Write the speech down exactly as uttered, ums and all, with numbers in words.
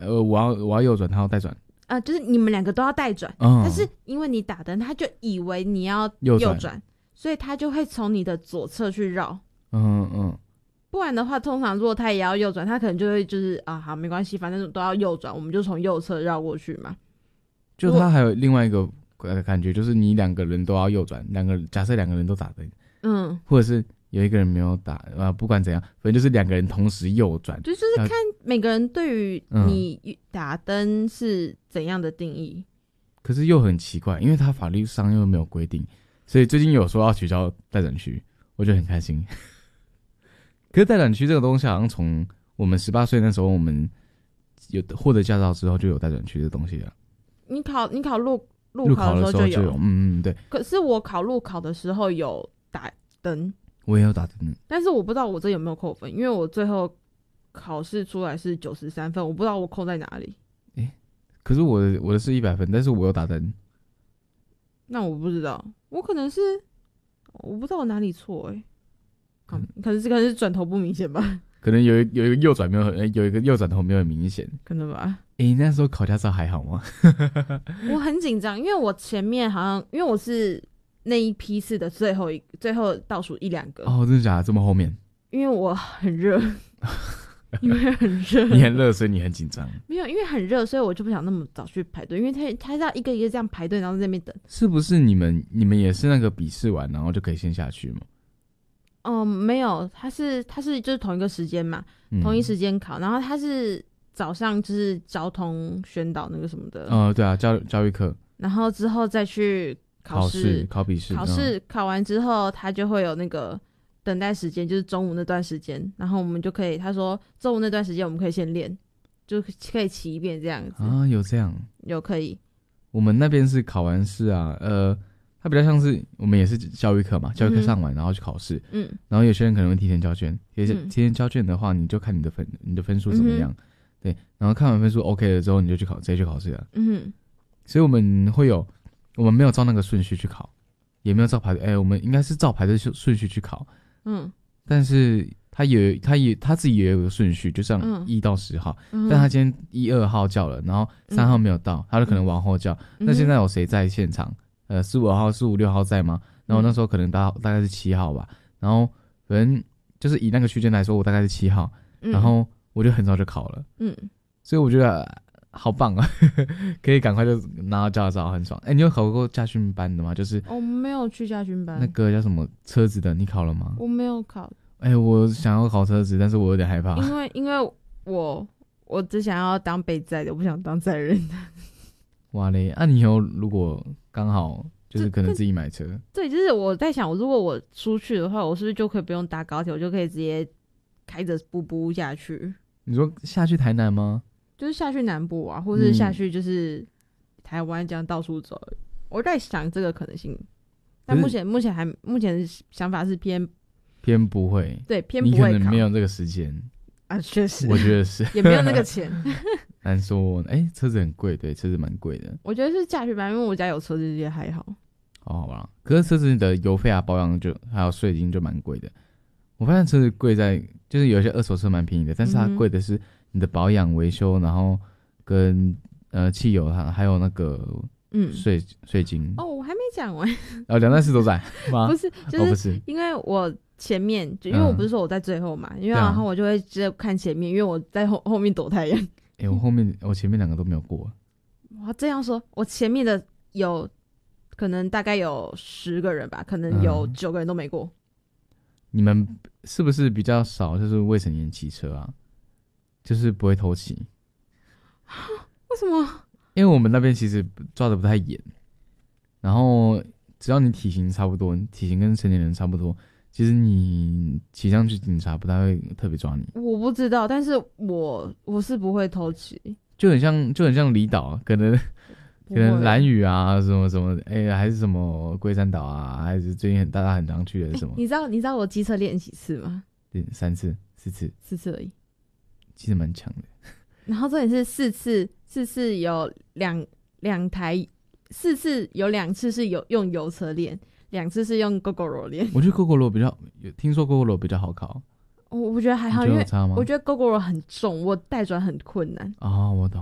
呃，我要我要右转，他要带转。 啊、呃，就是你们两个都要带转、嗯，但是因为你打灯，他就以为你要右转，所以他就会从你的左侧去绕。 嗯嗯。 不然的话，通常如果他也要右转，他可能就会就是啊，好没关系，反正都要右转，我们就从右侧绕过去嘛。 就他还有另外一个感觉，就是你两个人都要右转，两个假设两个人都打灯，嗯，或者是有一个人没有打啊，不管怎样，反正就是两个人同时右转， 就就是看每个人对于你打灯是怎样的定义、嗯。 可是又很奇怪，因为他法律上又没有规定，所以最近有说要取消待转区，我就很开心。可是待转区这个东西，好像从我们十八岁那时候，我们有获得驾照之后，就有待转区的东西了。 你考你考路路考的时候就有， 就有嗯嗯对。 可是我考路考的时候有打灯， 我也有打灯， 但是我不知道我这有没有扣分，因为我最后考试出来是九十三分，我不知道我扣在哪里。 欸、可是我的我的是一百分，但是我有打灯。 那我不知道，我可能是我不知道我哪里错哎、欸。嗯、可能是可能是转头不明显吧， 可能有有一个右转没有很有一个右转头没有很明显， 可能吧。 诶、欸，那时候考驾照还好吗？ 我很紧张，因为我前面好像因为我是那一批次的最后一最后倒数一两个。 哦，真的假的？这么后面？ 因为我很热，因为很热， 你很热，所以你很紧张。 没有，因为很热，所以我就不想那么早去排队，因为他他要一个一个这样排队，然后在那边等。 是不是你们你们也是那个笔试完，然后就可以先下去吗？ 嗯，没有，他是他是就是同一个时间嘛、嗯，同一时间考，然后他是早上就是交通宣导那个什么的， 哦、呃，对啊，教教育课， 然后之后再去考试， 考笔试， 考试、嗯、考完之后，他就会有那个等待时间，就是中午那段时间，然后我们就可以，他说中午那段时间我们可以先练，就可以骑一遍这样子啊，有这样， 有可以。我们那边是考完试啊，呃。它比较像是我们也是教育课嘛，教育课上完、嗯、然后去考试，嗯，然后有些人可能会提前交卷，提前、嗯、提前交卷的话，你就看你的分你的分数怎么样、嗯，对，然后看完分数 OK 了之后，你就去考直接去考试了，嗯，所以我们会有我们没有照那个顺序去考，也没有照排队，哎、欸，我们应该是照排队顺序去考，嗯，但是他也他也他自己也有个顺序，就像一到十号、嗯，但他今天一二号叫了，然后三号没有到，嗯、他就可能往后叫，嗯、那现在有谁在现场？呃，四五号、四五六号在吗？然后那时候可能大大概是七号吧。然后反正就是以那个区间来说，我大概是七号、嗯。然后我就很早就考了，嗯，所以我觉得好棒啊，可以赶快就拿到驾照，很爽。哎、欸，你有考过驾训班的吗？就是我没有去驾训班。 那个叫什么车子的，你考了吗？ 我没有考。 哎、欸，我想要考车子，但是我有点害怕， 因为因为我我只想要当被载的，我不想当载人的。 哇嘞，啊你以后如果刚好就是可能自己买车， 对，就是我在想，如果我出去的话，我是不是就可以不用搭高铁，我就可以直接开着步步下去？ 你说下去台南吗？ 就是下去南部啊，或是下去就是台湾这样到处走、嗯。我在想这个可能性，但目前目前还目前想法是偏偏不会， 对，偏不会考， 你可能没有这个时间啊，确实， 我觉得是也没有那个钱。 难说，哎、欸，车子很贵，对，车子蛮贵的。 我觉得是驾训班，因为我家有车子，也还好。 哦，好吧，可是车子的油费啊、保养就还有税金就蛮贵的。我发现车子贵在，就是有些二手车蛮便宜的，但是它贵的是你的保养、维修，然后跟呃汽油它还有那个嗯税税金。 哦，我还没讲完。 哦，两件事都在吗？ 不是，就是、哦、不是因为我。前面就因为我不是说我在最后嘛、嗯、因为然后我就会直接看前面、啊、因为我在后后面躲太阳。 哎、欸，我后面我前面两个都没有过。 哇，这样说，我前面的有可能大概有十个人吧，可能有九个人都没过、嗯。 你们是不是比较少就是未成年骑车啊？就是不会偷骑？ 为什么？ 因为我们那边其实抓得不太严，然后只要你体型差不多，体型跟成年人差不多。其实你骑上去，警察不太会特别抓你。 我不知道，但是我我是不会偷骑， 就很像就很像离岛，可能可能兰屿啊，什么什么，哎、欸，还是什么龟山岛啊，还是最近很大家很常去的什么？ 欸、你知道你知道我机车练几次吗？ 练三次、四次、 四次而已， 其实蛮强的。 然后这里是四次，四次有两两台，四次有两次是有用油车练。两次是用 Gogoro 练， 我觉得 Gogoro 比较，听说 Gogoro 比较好考。 我我觉得还好，因为我觉得 Gogoro 很重，我带转很困难。 哦，我懂。